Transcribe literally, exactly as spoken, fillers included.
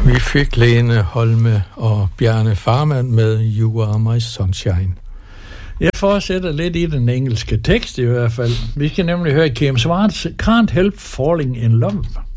Vi fik Lene Holme og Bjarne Farmand med You Are My Sunshine. Jeg fortsætter lidt i den engelske tekst i hvert fald. Vi skal nemlig høre Kim Swartz, Can't Help Falling in Love.